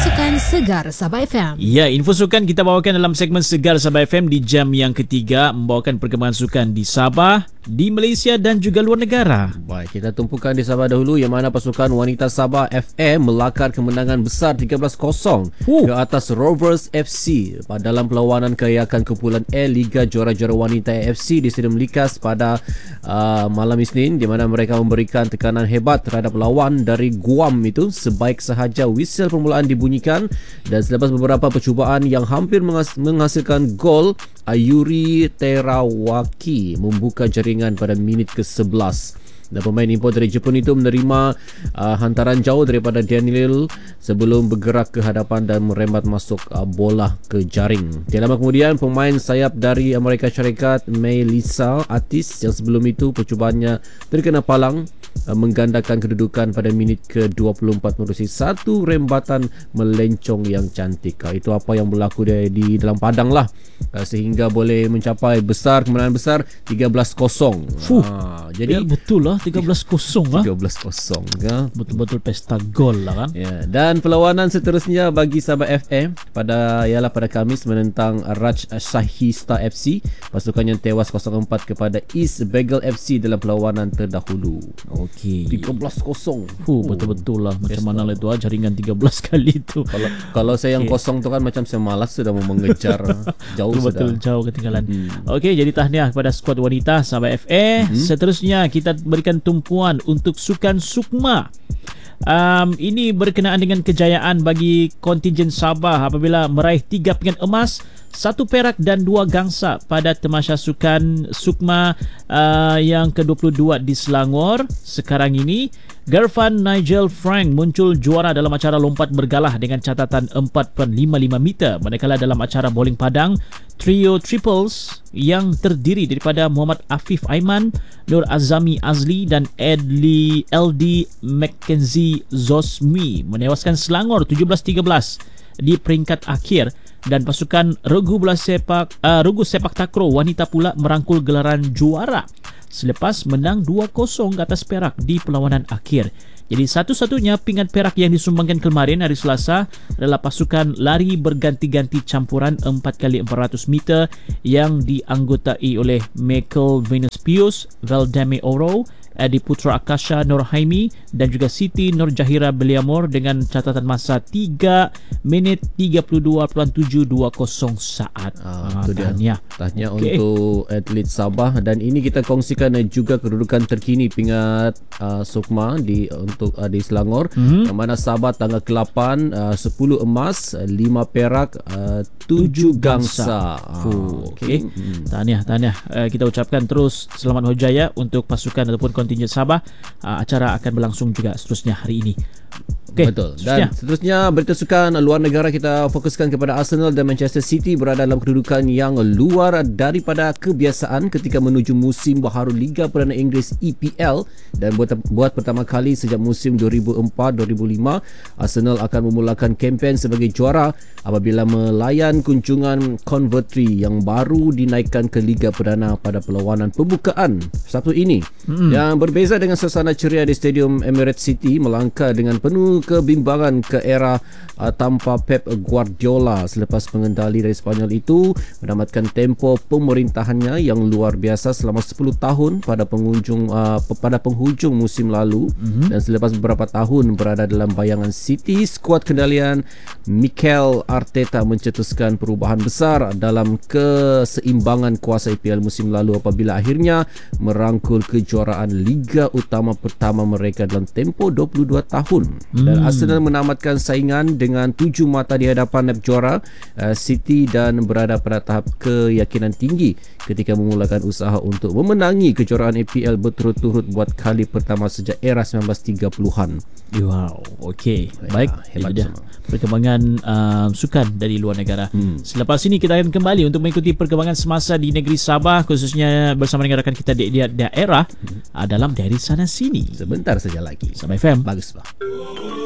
Sukan Segar Sabah FM. Ya, info sukan kita bawakan dalam segmen Segar Sabah FM di jam yang ketiga, membawakan perkembangan sukan di Sabah, di Malaysia dan juga luar negara. Baik, kita tumpukan di Sabah dahulu, yang mana pasukan wanita Sabah FM melakar kemenangan besar 13-0 ke atas Rovers FC dalam perlawanan kelayakan kumpulan A Liga Juara-Juara Wanita AFC di Stadium Likas pada malam Isnin, di mana mereka memberikan tekanan hebat terhadap lawan dari Guam itu sebaik sahaja whistle permulaan dibunyikan, dan selepas beberapa percubaan yang hampir menghasilkan gol, Ayuri Terawaki membuka jaringan pada minit ke-11. Dan pemain import dari Jepun itu menerima hantaran jauh daripada Daniel sebelum bergerak ke hadapan dan merembat masuk bola ke jaring. Tidak lama kemudian, pemain sayap dari Amerika Syarikat Melissa Atis yang sebelum itu percubaannya terkena palang menggandakan kedudukan pada minit ke-24 melalui satu rembatan melencong yang cantik. Itu apa yang berlaku di dalam padang lah, sehingga boleh mencapai kemenangan besar 13-0. Jadi ya, betul lah 13-0 lah. 13-0 kan? Betul-betul pesta gol lah kan. Ya, dan perlawanan seterusnya bagi Sabah FM pada Khamis menentang Raj Shahista FC, pasukan yang tewas 0-4 kepada East Bagel FC dalam perlawanan terdahulu. Okey. 13-0. Betul-betul lah. Macam mana lah itu jaringan 13 kali tu. Kalau saya yang kosong tu kan macam saya malas sudah mau mengejar jauh sudah. Betul, jauh ketinggalan. Okey, jadi tahniah kepada skuad wanita Sabah FA. Seterusnya kita berikan tumpuan untuk sukan Sukma. Ini berkenaan dengan kejayaan bagi kontingen Sabah apabila meraih 3 pingat emas, 1 perak dan 2 gangsa pada Tamasya Sukan Sukma yang ke-22 di Selangor. Sekarang ini Gervan Nigel Frank muncul juara dalam acara lompat bergalah dengan catatan 4.55 meter, manakala dalam acara bowling padang trio triples yang terdiri daripada Muhammad Afif Aiman, Nur Azami Azli dan LD Mackenzie Zosmi menewaskan Selangor 17-13 di peringkat akhir, dan pasukan Regu Sepak Takraw wanita pula merangkul gelaran juara selepas menang 2-0 atas Perak di perlawanan akhir. Jadi satu-satunya pingat perak yang disumbangkan kemarin hari Selasa adalah pasukan lari berganti-ganti campuran 4x400 meter yang dianggotai oleh Michael Venus Pius, Valdeme Oro, Adi Putra Akasha Nurhaimi dan juga Siti Nurjahira Beliamor dengan catatan masa 3 minit 32.720 saat. Tahniah untuk atlet Sabah, dan ini kita kongsikan juga kedudukan terkini pingat Sukma di Selangor, yang mana Sabah tanggal ke-8 10 emas, 5 perak, 7 gangsa. Tahniah. Kita ucapkan terus selamat berjaya untuk pasukan ataupun kontingen Sabah. Acara akan berlangsung juga seterusnya hari ini. Betul. Dan seterusnya berita sukan luar negara, kita fokuskan kepada Arsenal dan Manchester City berada dalam kedudukan yang luar daripada kebiasaan ketika menuju musim baharu Liga Perdana Inggeris EPL, dan buat pertama kali sejak musim 2004-2005 Arsenal akan memulakan kempen sebagai juara apabila melayan kunjungan Coventry yang baru dinaikkan ke Liga Perdana pada perlawanan pembukaan Sabtu ini. Yang berbeza dengan suasana ceria di Stadium Emirates, City melangkah dengan penuh kebimbangan ke era tanpa Pep Guardiola selepas pengendali dari Spanyol itu menamatkan tempo pemerintahannya yang luar biasa selama 10 tahun pada penghujung musim lalu. Dan selepas beberapa tahun berada dalam bayangan City, skuad kendalian Mikel Arteta mencetuskan perubahan besar dalam keseimbangan kuasa EPL musim lalu apabila akhirnya merangkul kejuaraan Liga Utama pertama mereka dalam tempoh 22 tahun. Dan Arsenal menamatkan saingan dengan 7 mata di hadapan nab juara City dan berada pada tahap keyakinan tinggi ketika memulakan usaha untuk memenangi kejuaraan EPL berturut-turut buat kali pertama sejak era 1930-an. Wow, okey. Baik, itu dia perkembangan sukan dari luar negara. Selepas ini kita akan kembali untuk mengikuti perkembangan semasa di negeri Sabah, khususnya bersama dengan rakan kita di daerah dalam dari sana sini. Sebentar saja lagi. Sabah FM. Bagus, Pak.